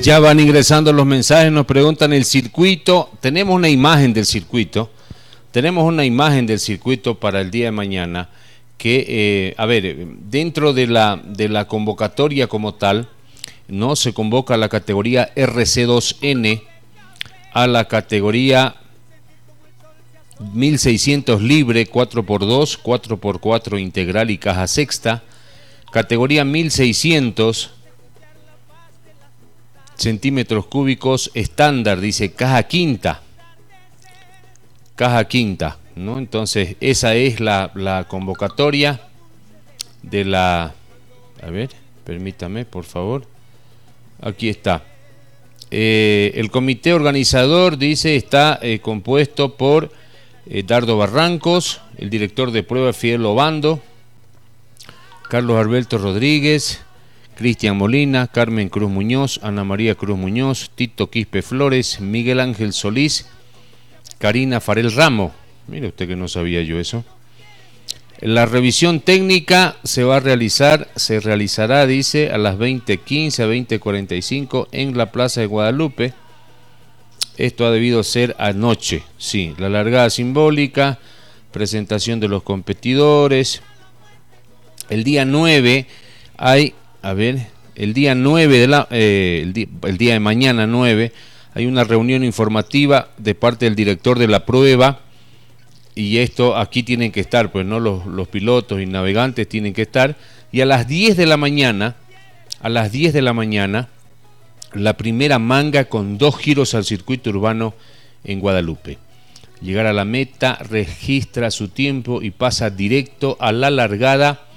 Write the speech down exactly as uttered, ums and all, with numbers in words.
Ya van ingresando los mensajes, nos preguntan el circuito. Tenemos una imagen del circuito. Tenemos una imagen del circuito para el día de mañana. Que, eh, a ver, dentro de la, de la convocatoria como tal, no se convoca a la categoría R C dos N, a la categoría mil seiscientos libre, cuatro por dos, cuatro por cuatro integral y caja sexta, categoría mil seiscientos centímetros cúbicos estándar, dice caja quinta, caja quinta, ¿no? Entonces esa es la, la convocatoria de la, a ver, permítame por favor, aquí está. Eh, el comité organizador, dice, está eh, compuesto por eh, Dardo Barrancos, el director de prueba Fidel Obando, Carlos Alberto Rodríguez, Cristian Molina, Carmen Cruz Muñoz, Ana María Cruz Muñoz, Tito Quispe Flores, Miguel Ángel Solís, Karina Farel Ramo. Mire usted que no sabía yo eso. La revisión técnica se va a realizar, se realizará, dice, a las veinte quince a veinte cuarenta y cinco en la Plaza de Guadalupe. Esto ha debido ser anoche, sí, la largada simbólica, presentación de los competidores. El día nueve hay, a ver, el día nueve de la, eh, el, día, el día de mañana nueve, hay una reunión informativa de parte del director de la prueba. Y esto aquí tienen que estar, pues no los, los pilotos y navegantes tienen que estar. Y a las diez de la mañana, a las diez de la mañana, la primera manga con dos giros al circuito urbano en Guadalupe. Llegar a la meta, registra su tiempo y pasa directo a la largada